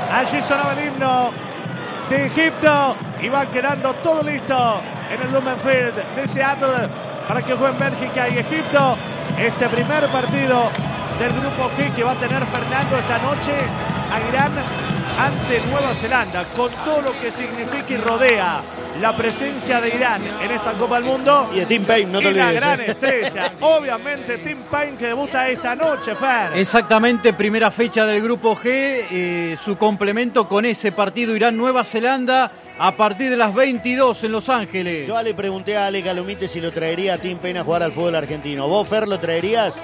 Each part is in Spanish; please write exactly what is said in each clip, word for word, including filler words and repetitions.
Allí sonaba el himno de Egipto y va quedando todo listo en el Lumen Field de Seattle para que jueguen Bélgica y Egipto. Este primer partido del grupo G que va a tener Fernando esta noche a Irán ante Nueva Zelanda, con todo lo que significa y rodea la presencia de Irán en esta Copa del Mundo. Y de Tim Payne, no te y olvides. la gran eh. estrella, obviamente Tim Payne, que debuta esta noche, Fer. Exactamente, primera fecha del grupo G, eh, su complemento con ese partido Irán-Nueva Zelanda a partir de las veintidós en Los Ángeles. Yo le pregunté a Ale Calumite si lo traería a Tim Payne a jugar al fútbol argentino. ¿Vos, Fer, lo traerías?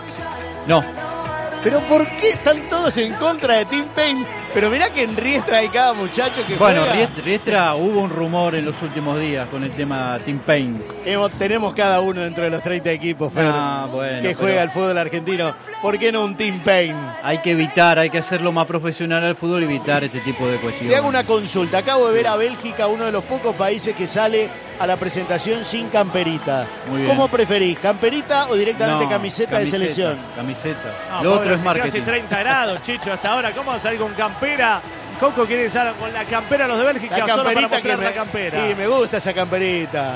No. ¿Pero por qué están todos en contra de Tim Payne? Pero mirá que en Riestra hay cada muchacho que Bueno, juega. Riest- Riestra hubo un rumor en los últimos días con el tema Tim Payne. Hemos- tenemos cada uno dentro de los treinta equipos, Fer, Ah, bueno, que pero- juega al fútbol argentino. ¿Por qué no un Tim Payne? Hay que evitar, hay que hacerlo más profesional al fútbol y evitar este tipo de Te cuestiones. hago una consulta. Acabo de ver a Bélgica, uno de los pocos países que sale a la presentación sin camperita. Muy bien. ¿Cómo preferís? ¿Camperita o directamente No, camiseta, de selección? Camiseta. No, Lo pobre, otro es hace marketing. Casi treinta grados, Chicho, hasta ahora. ¿Cómo va a salir con campera? Coco quiere salir con la campera los de Bélgica, La solo para camperita mostrar que me, la campera. Sí, me gusta esa camperita.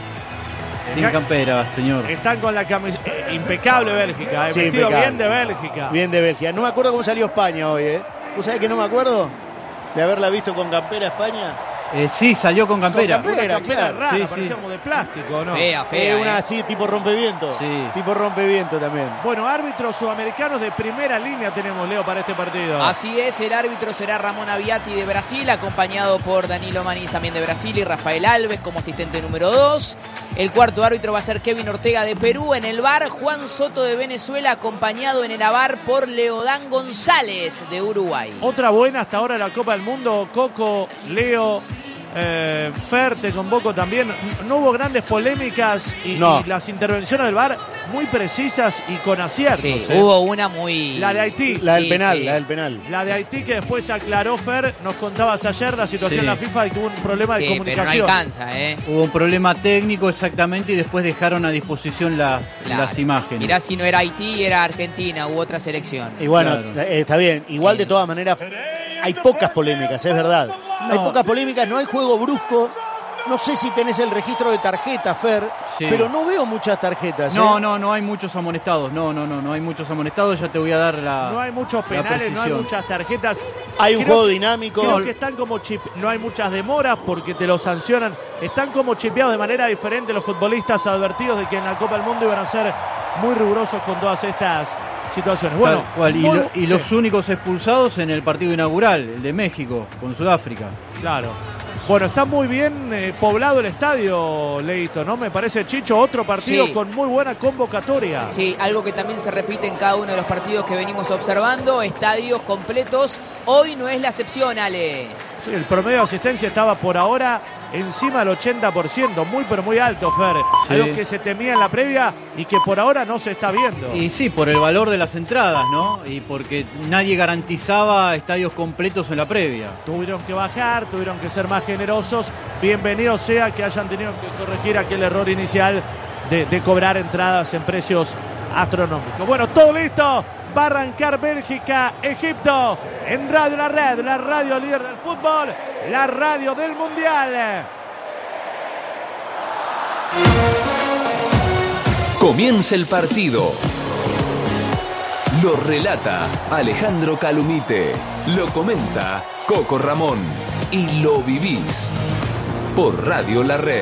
Sin campera, señor. Están con la camiseta. Eh, impecable Bélgica, eh, Sí, vestido impecable. bien de Bélgica. Bien de Bélgica. No me acuerdo cómo salió España hoy, ¿eh? ¿Vos sabés que no me acuerdo de haberla visto con campera España? Eh, sí, salió con campera. Con campera. Una campera claro. rara, Sí, parecía sí. como de plástico, ¿no? Fea, fea. Eh, una eh. así, tipo rompeviento. Sí. Tipo rompeviento también. Bueno, árbitros sudamericanos de primera línea tenemos, Leo, para este partido. Así es, el árbitro será Ramón Aviati de Brasil, acompañado por Danilo Maniz también de Brasil y Rafael Alves como asistente número dos. El cuarto árbitro va a ser Kevin Ortega de Perú. En el V A R, Juan Soto de Venezuela, acompañado en el A V A R por Leodán González de Uruguay. Otra buena hasta ahora en la Copa del Mundo. Coco, Leo, eh, Fer, te convoco también. No hubo grandes polémicas y, No. y las intervenciones del V A R muy precisas y con aciertos. Sí, eh. hubo una muy... La de Haití. La del Sí, penal, sí. la del penal. La de Haití que después se aclaró, Fer. Nos contabas ayer la situación Sí. en la FIFA y tuvo un problema de Sí, pero no comunicación. alcanza, ¿eh? Hubo un problema técnico exactamente y después dejaron a disposición las, Claro. las imágenes. Mirá si no era Haití, era Argentina u otra selección. Y bueno, Claro. eh, está bien. Igual de todas maneras, hay pocas polémicas, es verdad. Hay No. pocas polémicas, no hay juego brusco. No sé si tenés el registro de tarjeta, Fer, Sí. pero no veo muchas tarjetas. No, ¿eh? no, no hay muchos amonestados. No, no, no, no hay muchos amonestados. Ya te voy a dar la. No hay muchos la penales, no hay precisión. muchas tarjetas. Hay un Creo- juego dinámico. Creo que están como chip, no hay muchas demoras porque te lo sancionan. Están como chipeados de manera diferente los futbolistas, advertidos de que en la Copa del Mundo iban a ser muy rigurosos con todas estas situaciones. Bueno, Tal cual. Y, muy- lo- y sí, los únicos expulsados en el partido inaugural, el de México con Sudáfrica. claro. Bueno, está muy bien eh, poblado el estadio, Leito, ¿no? Me parece, Chicho, otro partido Sí. con muy buena convocatoria. Sí, algo que también se repite en cada uno de los partidos que venimos observando, estadios completos. Hoy no es la excepción, Ale. Sí, el promedio de asistencia estaba por ahora encima del ochenta por ciento, muy pero muy alto, Fer. Sí. Algo que se temía en la previa y que por ahora no se está viendo. Y sí, por el valor de las entradas, ¿no? Y porque nadie garantizaba estadios completos en la previa. Tuvieron que bajar, tuvieron que ser más generosos. Bienvenido sea que hayan tenido que corregir aquel error inicial de, de cobrar entradas en precios astronómicos. Bueno, todo listo. Va a arrancar Bélgica, Egipto, en Radio La Red, la radio líder del fútbol, la radio del Mundial. Comienza el partido. Lo relata Alejandro Calumite. Lo comenta Coco Ramón. Y lo vivís por Radio La Red.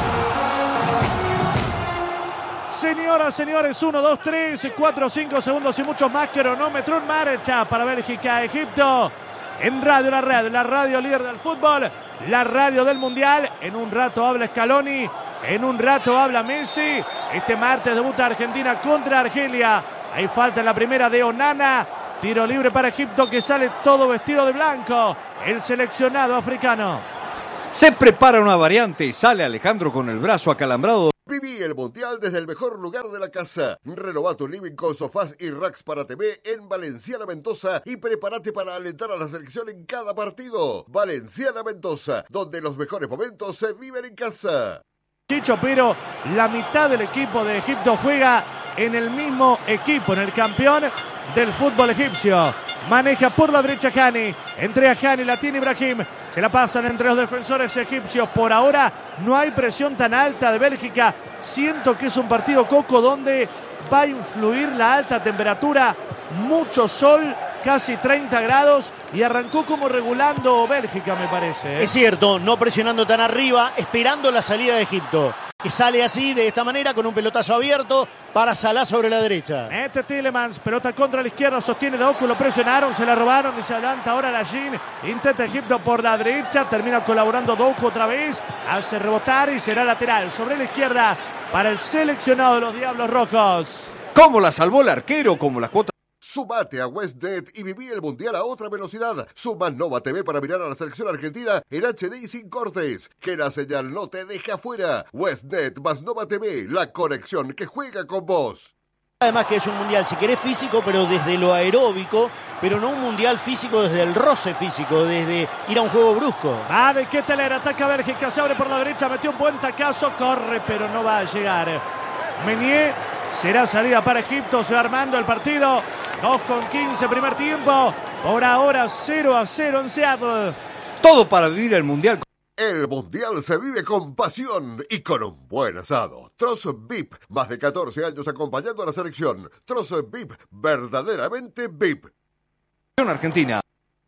Señoras, señores, uno, dos, tres, cuatro, cinco segundos y muchos más. Cronómetro en marcha para Bélgica, Egipto. En Radio La Red, la radio líder del fútbol, la radio del Mundial. En un rato habla Scaloni, en un rato habla Messi. Este martes debuta Argentina contra Argelia. Hay falta en la primera de Onana. Tiro libre para Egipto que sale todo vestido de blanco. El seleccionado africano. Se prepara una variante y sale Alejandro con el brazo acalambrado. Viví el Mundial desde el mejor lugar de la casa. Renova tu living con sofás y racks para T V en Valenciana Mendoza y prepárate para alentar a la selección en cada partido. Valenciana Mendoza, donde los mejores momentos se viven en casa. Chicho, pero la mitad del equipo de Egipto juega en el mismo equipo, en el campeón del fútbol egipcio. Maneja por la derecha Hani. Entrega Hani, la tiene Ibrahim. Se la pasan entre los defensores egipcios. Por ahora no hay presión tan alta de Bélgica. Siento que es un partido, Coco, donde va a influir la alta temperatura. Mucho sol, casi treinta grados. Y arrancó como regulando Bélgica, me parece. ¿eh? Es cierto, no presionando tan arriba, esperando la salida de Egipto. Que sale así, de esta manera, con un pelotazo abierto para Salah sobre la derecha. Mete Tielemans, pelota contra la izquierda, sostiene Doku, lo presionaron, se la robaron y se adelanta ahora la Lajin. Intenta Egipto por la derecha, termina colaborando Doku otra vez, hace rebotar y será lateral sobre la izquierda para el seleccionado de los Diablos Rojos. ¿Cómo la salvó el arquero? Como las cuotas. Sumate a WestNet y viví el Mundial a otra velocidad. Suma Nova T V para mirar a la selección argentina en H D y sin cortes. Que la señal no te deje afuera. WestNet más Nova T V, la conexión que juega con vos. Además que es un mundial, si querés, físico, pero desde lo aeróbico, pero no un mundial físico desde el roce físico, desde ir a un juego brusco. Va de Ketteler, ataca Bélgica, se abre por la derecha, metió un buen tacazo, corre, pero no va a llegar. Meunier, será salida para Egipto, se va armando el partido. dos con quince primer tiempo. Por ahora cero a cero en Seattle. Todo para vivir el Mundial. El Mundial se vive con pasión y con un buen asado. Trozo V I P, más de catorce años acompañando a la selección. Trozo V I P, verdaderamente V I P. Argentina.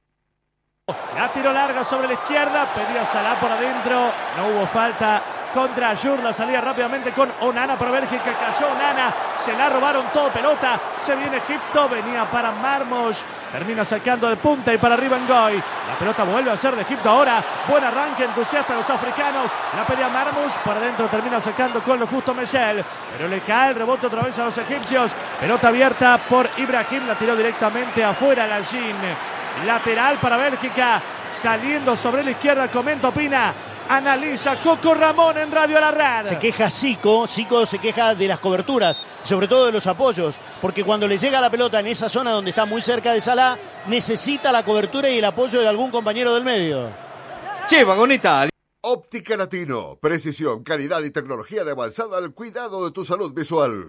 La tiró larga sobre la izquierda, pedía Salah por adentro, no hubo falta contra Ayur, la salida rápidamente con Onana para Bélgica, cayó Onana, se la robaron todo pelota, se viene Egipto, venía para Marmoush, termina sacando de punta y para arriba Ngoy, la pelota vuelve a ser de Egipto ahora, buen arranque, entusiasta a los africanos, la pelea Marmoush, por adentro termina sacando con lo justo Michel, pero le cae el rebote otra vez a los egipcios, pelota abierta por Ibrahim, la tiró directamente afuera Lajin, lateral para Bélgica, saliendo sobre la izquierda, comenta, opina, analiza Coco Ramón en Radio La Red. Se queja Zico, Zico se queja de las coberturas, sobre todo de los apoyos, porque cuando le llega la pelota en esa zona donde está muy cerca de Salah, necesita la cobertura y el apoyo de algún compañero del medio. Che, vagoneta. Óptica Latino, precisión, calidad y tecnología de avanzada al cuidado de tu salud visual.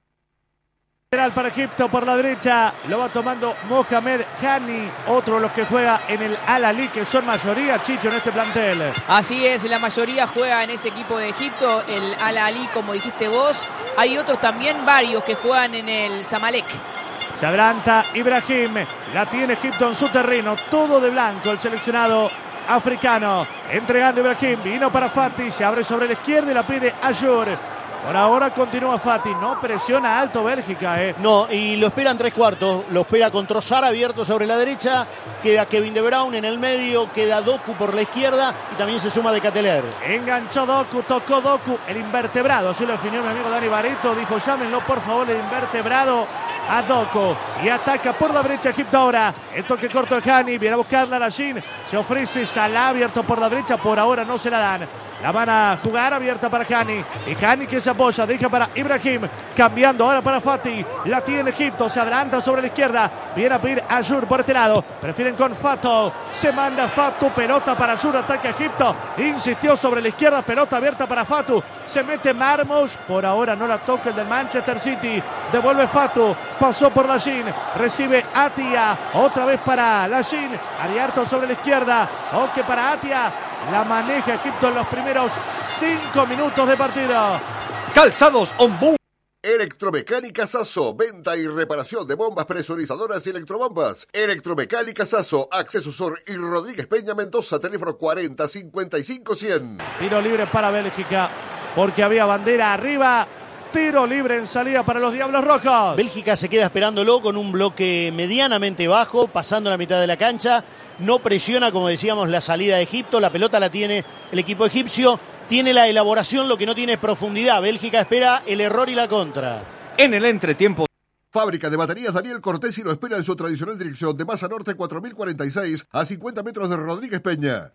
Lateral para Egipto por la derecha, lo va tomando Mohamed Hani, otro de los que juega en el Al-Ahly, que son mayoría, Chicho, en este plantel. Así es, la mayoría juega en ese equipo de Egipto, el Al-Ahly, como dijiste vos. Hay otros también, varios, que juegan en el Zamalek. Se adelanta Ibrahim, la tiene Egipto en su terreno, todo de blanco el seleccionado africano. Entregando Ibrahim, vino para Fati, se abre sobre la izquierda y la pide Ayur. Por ahora continúa Fati, no presiona alto Bélgica. Eh. No, y lo esperan tres cuartos, lo espera con Trossard abierto sobre la derecha, queda Kevin De Bruyne en el medio, queda Doku por la izquierda y también se suma de Ketteler. Enganchó Doku, tocó Doku, el invertebrado, así lo definió mi amigo Dani Barreto, dijo llámenlo por favor el invertebrado a Doku. Y ataca por la derecha Egipto ahora, el toque corto de Hani, viene a buscarla Lajin, se ofrece Salah abierto por la derecha, por ahora no se la dan. La van a jugar abierta para Hani. Y Hani que se apoya, deja para Ibrahim. Cambiando ahora para Fati. La tiene Egipto, se adelanta sobre la izquierda. Viene a pedir Ayur por este lado. Prefieren con Fato. Se manda Fatu, pelota para Ayur, ataca Egipto. Insistió sobre la izquierda, pelota abierta para Fatu. Se mete Marmoush. Por ahora no la toca el del Manchester City. Devuelve Fatu. Pasó por Lajin. Recibe Atia. Otra vez para Lajin. Abierto sobre la izquierda. Toque para Atia. La maneja Egipto en los primeros cinco minutos de partido. Calzados Ombú. Electromecánica Sasso, venta y reparación de bombas presurizadoras y electrobombas. Electromecánica Sasso, Acceso Sur y Rodríguez Peña Mendoza, teléfono cuarenta cincuenta y cinco cien. Tiro libre para Bélgica, porque había bandera arriba. Tiro libre en salida para los Diablos Rojos. Bélgica se queda esperándolo con un bloque medianamente bajo, pasando la mitad de la cancha. No presiona, como decíamos, la salida de Egipto. La pelota la tiene el equipo egipcio. Tiene la elaboración, lo que no tiene es profundidad. Bélgica espera el error y la contra. En el entretiempo. Fábrica de baterías Daniel Cortesi lo espera en su tradicional dirección de Maza Norte cuatro mil cuarenta y seis a cincuenta metros de Rodríguez Peña.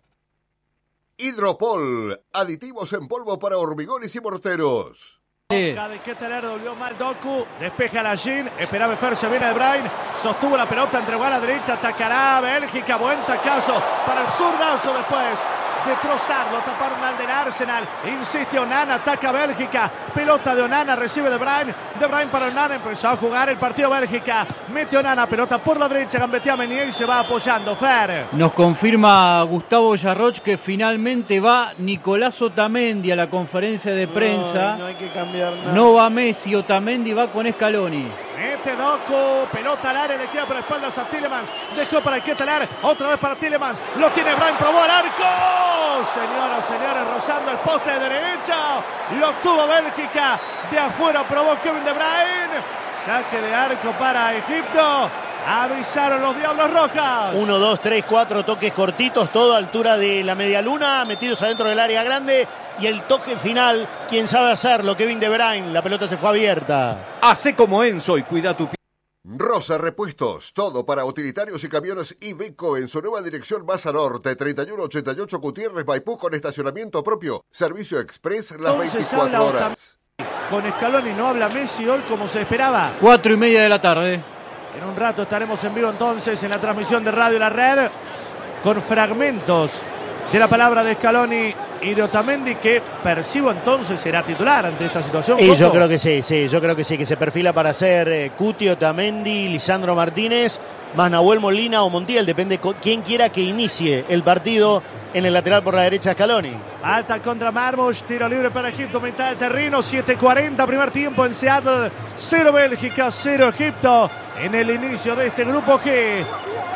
Hidropol, aditivos en polvo para hormigones y morteros. Boca de Ketteler, volvió mal Doku, despeja la Lajin, esperaba Fer, se viene De Bruyne, sostuvo la pelota, entregó a la derecha, atacará Bélgica, buen tacazo para el zurdazo después destrozarlo, taparon al del Arsenal, insiste Onana, ataca Bélgica, pelota de Onana, recibe De Bruyne, De Bruyne para Onana, empezó a jugar el partido Bélgica, mete Onana, pelota por la derecha, gambetea Meunier y se va apoyando, Fer. Nos confirma Gustavo Yarroch que finalmente va Nicolás Otamendi a la conferencia de prensa. No, no hay que cambiar nada. No va Messi, Otamendi va con Scaloni. Mete Doku, pelota al área, le queda por espaldas a Tielemans, dejó para Ketelar, otra vez para Tielemans, lo tiene Bruyne, probó al arco, señoras, señores, rozando el poste de derecha, lo tuvo Bélgica, de afuera probó Kevin De Bruyne, saque de arco para Egipto, avisaron los Diablos Rojas. Uno, dos, tres, cuatro toques cortitos, todo a altura de la media luna, metidos adentro del área grande. Y el toque final, quién sabe hacerlo, Kevin De Bruyne, la pelota se fue abierta. Hace como Enzo y cuida tu pie. Rosa Repuestos, todo para utilitarios y camiones Iveco en su nueva dirección Maza Norte, treinta y uno ochenta y ocho Gutiérrez, Maipú, con estacionamiento propio, servicio express las Entonces veinticuatro habla horas. Con Scaloni no habla Messi hoy como se esperaba. Cuatro y media de la tarde. En un rato estaremos en vivo entonces en la transmisión de Radio La Red con fragmentos de la palabra de Scaloni y de Otamendi, que percibo entonces será titular ante esta situación. Y Coco. yo creo que sí, sí, yo creo que sí, que se perfila para ser eh, Cuti, Otamendi, Lisandro Martínez, más Nahuel Molina o Montiel, depende co- quién quiera que inicie el partido en el lateral por la derecha Scaloni. Falta contra Marmoush, tiro libre para Egipto, mitad del terreno, siete cuarenta, primer tiempo en Seattle, cero Bélgica, cero Egipto en el inicio de este grupo G.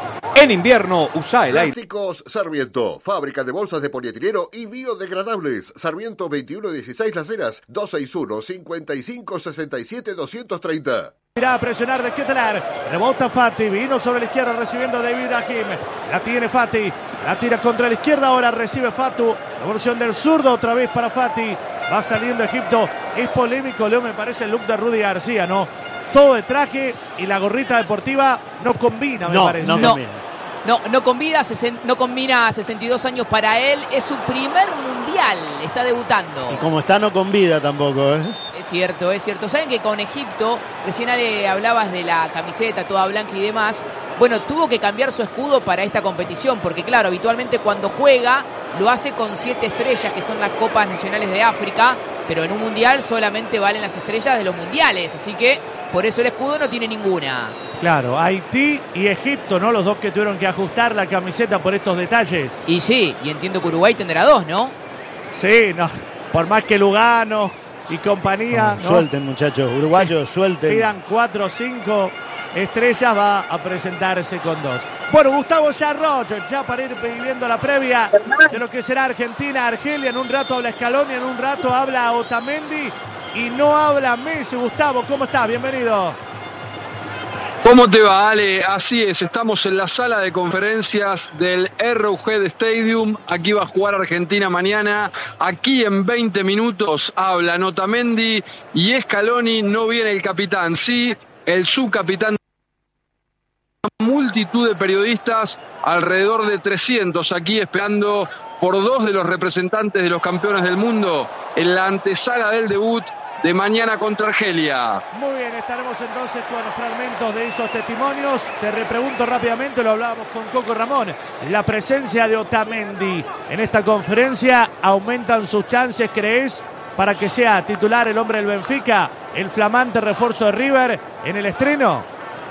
En invierno, usa el aire. Plásticos Sarmiento, fábrica de bolsas de polietileno y biodegradables. Sarmiento veintiuno dieciséis Las Heras, dos seis uno, cinco cinco, seis siete, dos tres cero. Irá a presionar de Ketelar, rebota Fati, vino sobre la izquierda recibiendo de Ibrahim, la tiene Fati, la tira contra la izquierda, ahora recibe Fatu, evolución del zurdo otra vez para Fati, va saliendo Egipto, es polémico, Leo, me parece el look de Rudy García, ¿no? Todo de traje y la gorrita deportiva no combina, me No, parece. no No. combina. No, no combina, sesen- no combina sesenta y dos años para él. Es su primer mundial. Está debutando. Y como está, no con vida tampoco, ¿eh? Es cierto, es cierto. Saben que con Egipto, recién Ale, hablabas de la camiseta toda blanca y demás. Bueno, tuvo que cambiar su escudo para esta competición, porque claro, habitualmente cuando juega lo hace con siete estrellas, que son las Copas Nacionales de África, pero en un mundial solamente valen las estrellas de los mundiales, así que por eso el escudo no tiene ninguna. Claro, Haití y Egipto, ¿no? Los dos que tuvieron que ajustar la camiseta por estos detalles. Y sí, y entiendo que Uruguay tendrá dos, ¿no? Sí, no, por más que Lugano y compañía, ¿no? Suelten, muchachos, uruguayos, suelten. Pidan cuatro o cinco estrellas, va a presentarse con dos. Bueno, Gustavo Yarroch, ya para ir viviendo la previa de lo que será Argentina-Argelia. En un rato habla Scaloni, en un rato habla Otamendi y no habla Messi. Gustavo, ¿cómo estás? Bienvenido. ¿Cómo te va, Ale? Así es, estamos en la sala de conferencias del Arrowhead Stadium. Aquí va a jugar Argentina mañana. Aquí en veinte minutos hablan Otamendi y Scaloni. No viene el capitán, sí, el subcapitán. Multitud de periodistas, alrededor de trescientos aquí esperando por dos de los representantes de los campeones del mundo en la antesala del debut de mañana contra Argelia. Muy bien, estaremos entonces con fragmentos de esos testimonios. Te repregunto rápidamente, lo hablábamos con Coco Ramón, la presencia de Otamendi en esta conferencia, ¿aumentan sus chances, crees, para que sea titular el hombre del Benfica, el flamante refuerzo de River en el estreno?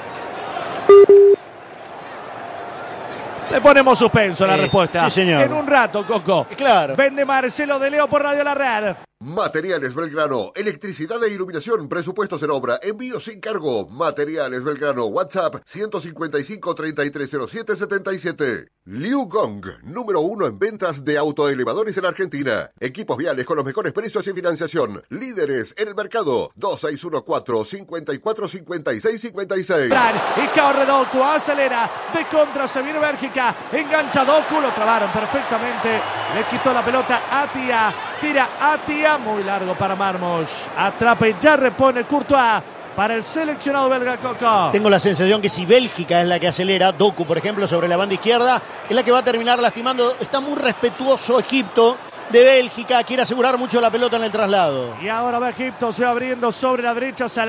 Le ponemos suspenso a la Sí, respuesta. sí, señor. En un rato, Coco. Claro. Vende Marcelo de Leo por Radio La Red. Materiales Belgrano, electricidad e iluminación, presupuestos en obra, envío sin cargo. Materiales Belgrano, WhatsApp ciento cincuenta y cinco, treinta y tres cero siete, setenta y siete. Liu Gong, número uno en ventas de autoelevadores en Argentina. Equipos viales con los mejores precios y financiación. Líderes en el mercado. dos seis uno cuatro, cinco cuatro, cinco seis cinco seis. Y corre Doku, acelera, de contra se viene Bélgica, engancha Doku, lo trabaron perfectamente, le quitó la pelota Atia, tira Atia, muy largo para Marmoush, atrapa y ya repone Courtois para el seleccionado belga. Coco. Tengo la sensación que si Bélgica es la que acelera, Doku, por ejemplo, sobre la banda izquierda, es la que va a terminar lastimando. Está muy respetuoso Egipto de Bélgica, quiere asegurar mucho la pelota en el traslado. Y ahora va Egipto, se va abriendo sobre la derecha Salah,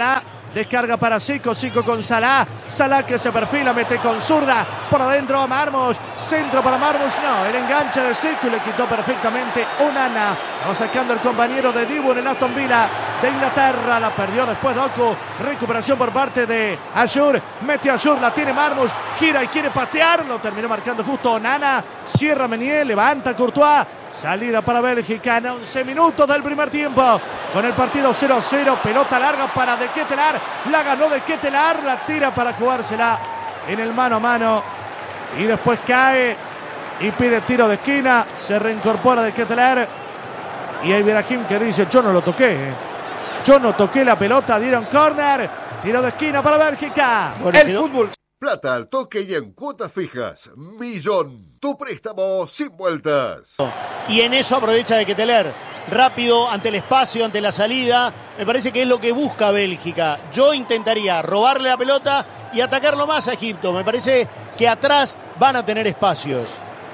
Descarga para Zico, Zico con Salah. Salah que se perfila, mete con zurda. Por adentro a Marmoush. Centro para Marmoush, no. El enganche de Zico y le quitó perfectamente Onana. Va sacando el compañero de Dibu en el Aston Villa de Inglaterra. La perdió después Doku. Recuperación por parte de Ayur. Mete a Ayur, la tiene Marmoush. Gira y quiere patearlo. Terminó marcando justo Onana. Cierra Meunier, levanta Courtois. Salida para Bélgica en once minutos del primer tiempo. Con el partido cero a cero. Pelota larga para De Ketelaere. La ganó De Ketelaere. La tira para jugársela en el mano a mano. Y después cae y pide tiro de esquina. Se reincorpora De Ketelaere. Y hay Ibrahim que dice: yo no lo toqué. Yo no toqué la pelota. Dieron córner. Tiro de esquina para Bélgica. Bueno, el quedó... fútbol. Plata al toque y en cuotas fijas. Millón. Tu préstamo sin vueltas. Y en eso aprovecha De Ketelaere. Rápido, ante el espacio, ante la salida. Me parece que es lo que busca Bélgica. Yo intentaría robarle la pelota y atacarlo más a Egipto. Me parece que atrás van a tener espacios.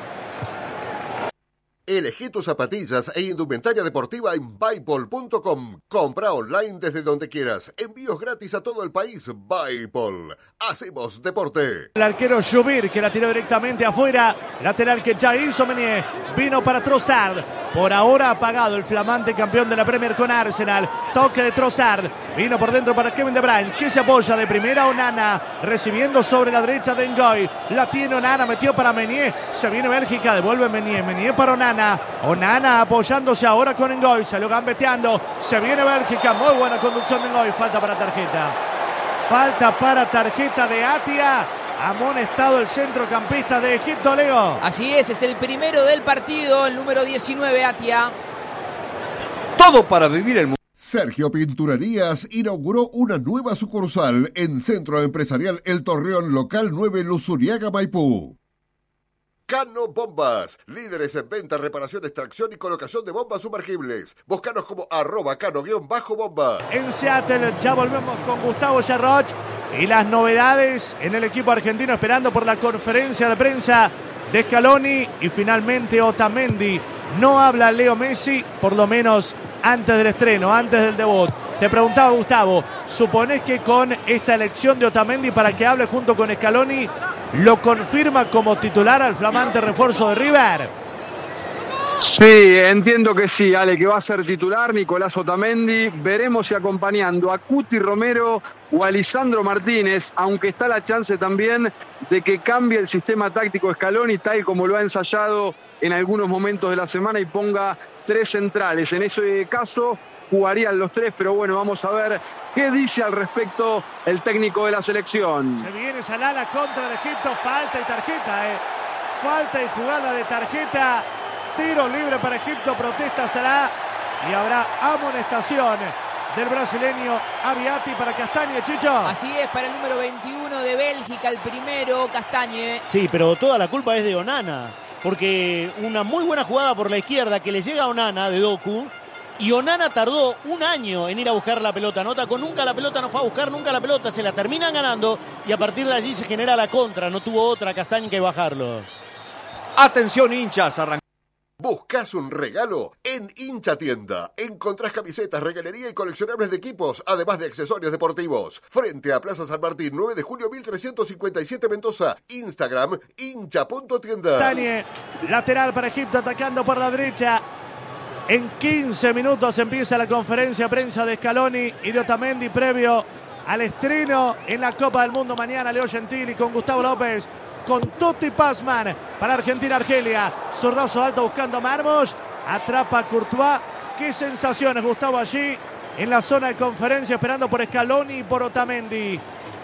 Elegí tus zapatillas e indumentaria deportiva en Buypol punto com. Compra online desde donde quieras. Envíos gratis a todo el país. Buypol. Hacemos deporte. El arquero Jubir que la tiró directamente afuera. Lateral que ya hizo Meunier. Vino para Trossard. Por ahora apagado el flamante campeón de la Premier con Arsenal. Toque de Trossard. Vino por dentro para Kevin De Bruyne, que se apoya de primera. Onana recibiendo sobre la derecha de Ngoy. La tiene Onana, metió para Meunier. Se viene Bélgica, devuelve Meunier. Meunier para Onana. Onana apoyándose ahora con Ngoy. Salió gambeteando. Se viene Bélgica. Muy buena conducción de Ngoy. Falta para tarjeta. Falta para tarjeta de Atia. Amonestado el centrocampista de Egipto, Leo. Así es, es el primero del partido, el número diecinueve, Atia. Todo para vivir el mundo. Sergio Pinturerías inauguró una nueva sucursal en Centro Empresarial El Torreón, local nueve, Luzuriaga, Maipú. Cano Bombas, líderes en venta, reparación, extracción y colocación de bombas sumergibles. Búscanos como arroba cano-bomba. En Seattle ya volvemos con Gustavo Yarroch y las novedades en el equipo argentino, esperando por la conferencia de prensa de Scaloni y finalmente Otamendi. No habla Leo Messi, por lo menos antes del estreno, antes del debut. Te preguntaba, Gustavo, ¿suponés que con esta elección de Otamendi para que hable junto con Scaloni lo confirma como titular al flamante refuerzo de River? Sí, entiendo que sí, Ale, que va a ser titular Nicolás Otamendi. Veremos si acompañando a Cuti Romero o a Lisandro Martínez, aunque está la chance también de que cambie el sistema táctico Scaloni, tal como lo ha ensayado en algunos momentos de la semana, y ponga tres centrales. En ese caso jugarían los tres, pero bueno, vamos a ver qué dice al respecto el técnico de la selección. Se viene Salah, la contra de Egipto, falta y tarjeta, eh. Falta y jugada de tarjeta. Tiro libre para Egipto, protesta Salah y habrá amonestación del brasileño Abiati para Castañe, Chicho. Así es, para el número veintiuno de Bélgica, el primero, Castañe. Sí, pero toda la culpa es de Onana, porque una muy buena jugada por la izquierda que le llega a Onana de Doku, y Onana tardó un año en ir a buscar la pelota. Nota con nunca la pelota, no fue a buscar nunca la pelota, se la terminan ganando y a partir de allí se genera la contra. No tuvo otra Castañe que bajarlo. Atención, hinchas, arrancamos. ¿Buscas un regalo? En Hincha Tienda encontrás camisetas, regalería y coleccionables de equipos, además de accesorios deportivos. Frente a Plaza San Martín, nueve de julio mil trescientos cincuenta y siete, Mendoza. Instagram, hincha punto tienda. Castañe, lateral para Egipto, atacando por la derecha. En quince minutos empieza la conferencia de prensa de Scaloni y de Otamendi previo al estreno en la Copa del Mundo mañana. Leo Gentili con Gustavo López, con Totti Pazman para Argentina-Argelia. Zurdazo alto buscando a Marmoush. Atrapa a Courtois. Qué sensaciones, Gustavo, allí en la zona de conferencia, esperando por Scaloni y por Otamendi.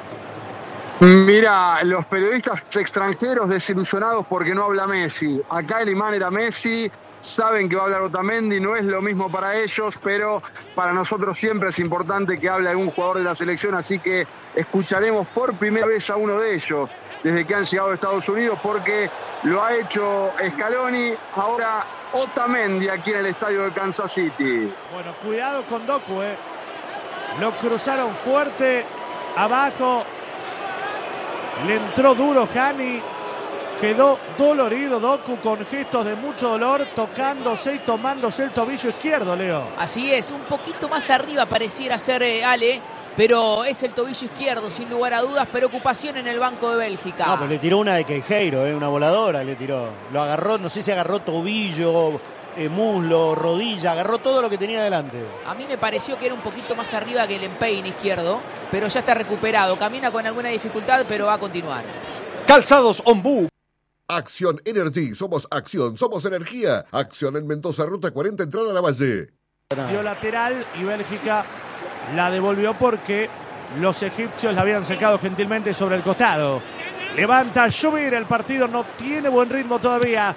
Mira, los periodistas extranjeros desilusionados porque no habla Messi. Acá el imán era Messi. Saben que va a hablar Otamendi, no es lo mismo para ellos, pero para nosotros siempre es importante que hable algún jugador de la selección, así que escucharemos por primera vez a uno de ellos desde que han llegado a Estados Unidos, porque lo ha hecho Scaloni, ahora Otamendi aquí en el estadio de Kansas City. Bueno, cuidado con Doku, eh. Lo cruzaron fuerte, abajo, le entró duro Hani. Quedó dolorido Doku con gestos de mucho dolor, tocándose y tomándose el tobillo izquierdo, Leo. Así es, un poquito más arriba pareciera ser eh, Ale, pero es el tobillo izquierdo, sin lugar a dudas. Preocupación en el banco de Bélgica. No, pero le tiró una de Queijeiro, eh, una voladora le tiró. Lo agarró, no sé si agarró tobillo, eh, muslo, rodilla, agarró todo lo que tenía delante. A mí me pareció que era un poquito más arriba que el empeine izquierdo, pero ya está recuperado. Camina con alguna dificultad, pero va a continuar. Calzados Ombú. Acción Energy, somos acción, somos energía. Acción en Mendoza, ruta cuarenta, entrada a la Valle. Dio lateral y Bélgica la devolvió porque los egipcios la habían secado gentilmente sobre el costado. Levanta Lluvir, el partido no tiene buen ritmo todavía.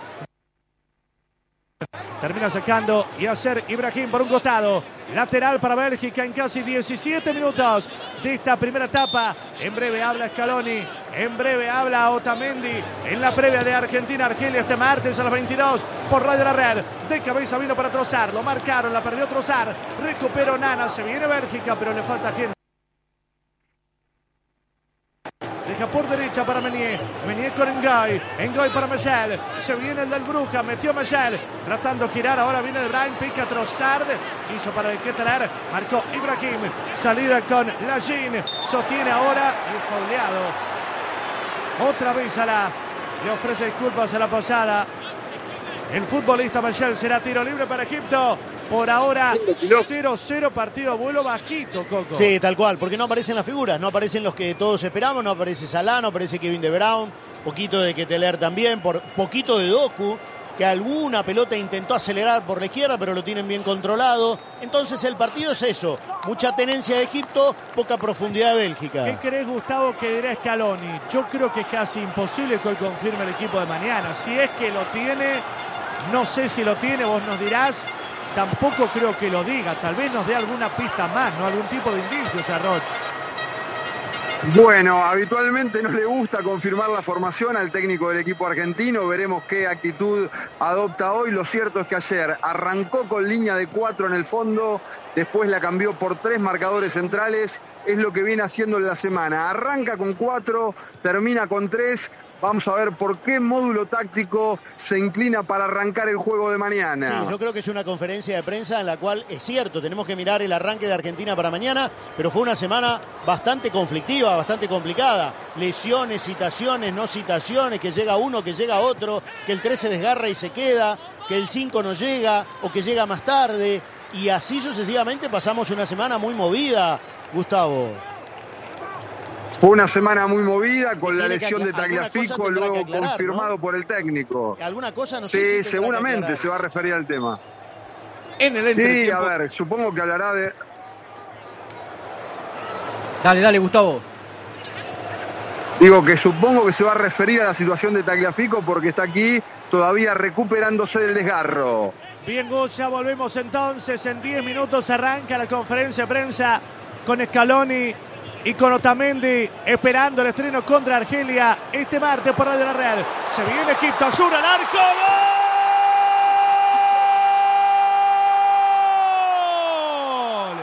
Termina sacando Yasser Ibrahim por un costado. Lateral para Bélgica en casi diecisiete minutos de esta primera etapa. En breve habla Scaloni, en breve habla Otamendi en la previa de Argentina-Argelia este martes a las veintidós por Radio La Red. De cabeza vino para Trossard, lo marcaron, la perdió Trossard, recuperó Nana, se viene Bélgica pero le falta gente. Deja por derecha para Meunier. Meunier con Ngoy. Ngoy para Mechel. Se viene el del Bruja. Metió Mechel. Tratando de girar. Ahora viene de Brian. Pica Trossard. Quiso para el Keteler. Marcó Ibrahim. Salida con Lagin. Sostiene ahora. Y es fauleado. Otra vez a la. Le ofrece disculpas a la pasada. El futbolista Mechel será tiro libre para Egipto. Por ahora cero cero, partido a vuelo bajito, Coco. Sí, tal cual, porque no aparecen las figuras, no aparecen los que todos esperamos, no aparece Salah, no aparece Kevin De Bruyne, poquito de Keteler también, por poquito de Doku, que alguna pelota intentó acelerar por la izquierda, pero lo tienen bien controlado. Entonces el partido es eso, mucha tenencia de Egipto, poca profundidad de Bélgica. ¿Qué crees, Gustavo, que dirá Scaloni? Yo creo que es casi imposible que hoy confirme el equipo de mañana. Si es que lo tiene, no sé si lo tiene, vos nos dirás. Tampoco creo que lo diga, tal vez nos dé alguna pista más, ¿no? Algún tipo de indicios a Roch. Bueno, habitualmente no le gusta confirmar la formación al técnico del equipo argentino. Veremos qué actitud adopta hoy. Lo cierto es que ayer arrancó con línea de cuatro en el fondo, después la cambió por tres marcadores centrales. Es lo que viene haciendo en la semana. Arranca con cuatro, termina con tres. Vamos a ver por qué módulo táctico se inclina para arrancar el juego de mañana. Sí, yo creo que es una conferencia de prensa en la cual es cierto, tenemos que mirar el arranque de Argentina para mañana, pero fue una semana bastante conflictiva, bastante complicada. Lesiones, citaciones, no citaciones, que llega uno, que llega otro, que el tres se desgarra y se queda, que el cinco no llega o que llega más tarde. Y así sucesivamente pasamos una semana muy movida, Gustavo. Fue una semana muy movida con la Tiene que lesión de acla- alguna Tagliafico, cosa tendrá luego que aclarar, confirmado ¿no? por el técnico. ¿Alguna cosa? No sé Sí, si tendrá que seguramente aclarar. se va a referir al tema. En el Sí, a entretiempo. ver, supongo que hablará de... Dale, dale, Gustavo. Digo que supongo que se va a referir a la situación de Tagliafico porque está aquí todavía recuperándose del desgarro. Bien, Gus, ya volvemos entonces. En diez minutos arranca la conferencia de prensa con Scaloni y con Otamendi esperando el estreno contra Argelia este martes por Radio La Red. Se viene Egipto, Azur al arco. ¡Gol!